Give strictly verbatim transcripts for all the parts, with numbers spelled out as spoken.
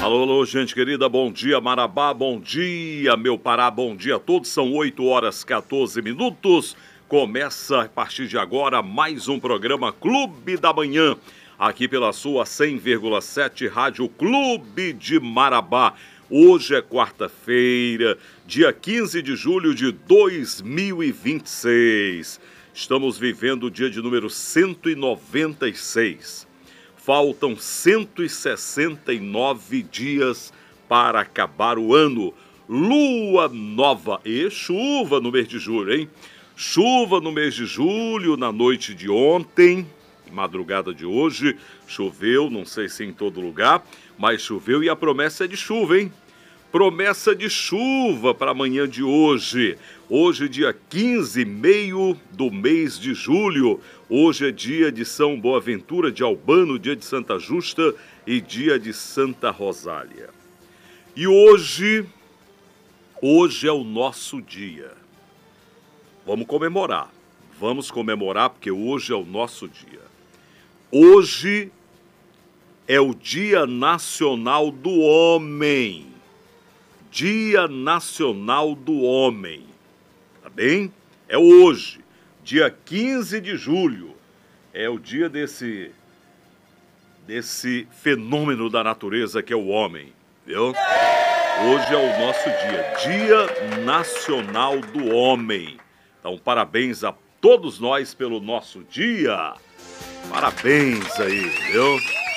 Alô, alô, gente querida, bom dia Marabá, bom dia meu Pará, bom dia a todos, são oito horas e quatorze minutos, começa a partir de agora mais um programa Clube da Manhã, aqui pela sua cem vírgula sete Rádio Clube de Marabá. Hoje é quarta-feira, dia quinze de julho de dois mil e vinte e seis, estamos vivendo o dia de número cento e noventa e seis. Faltam cento e sessenta e nove dias para acabar o ano. Lua nova e chuva no mês de julho, hein? Chuva no mês de julho, na noite de ontem, madrugada de hoje, choveu, não sei se em todo lugar, mas choveu e a promessa é de chuva, hein? Promessa de chuva para amanhã de hoje. Hoje, dia quinze, meio do mês de julho. Hoje é dia de São Boaventura de Albano, dia de Santa Justa e dia de Santa Rosália. E hoje, hoje é o nosso dia. Vamos comemorar. Vamos comemorar porque hoje é o nosso dia. Hoje é o Dia Nacional do Homem. Dia Nacional do Homem, tá bem? É hoje, dia quinze de julho, é o dia desse, desse fenômeno da natureza que é o homem, viu? Hoje é o nosso dia, Dia Nacional do Homem. Então, parabéns a todos nós pelo nosso dia. Parabéns aí, viu?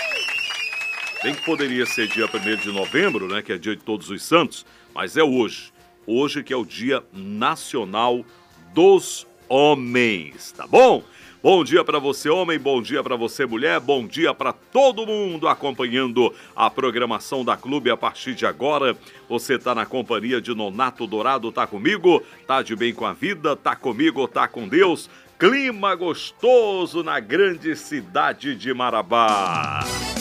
Bem que poderia ser dia primeiro de novembro, né, que é dia de Todos os Santos, mas é hoje. Hoje que é o Dia Nacional dos Homens, tá bom? Bom dia para você, homem, bom dia para você, mulher, bom dia para todo mundo acompanhando a programação da Clube a partir de agora. Você tá na companhia de Nonato Dourado, tá comigo? Tá de bem com a vida? Tá comigo? Tá com Deus? Clima gostoso na grande cidade de Marabá.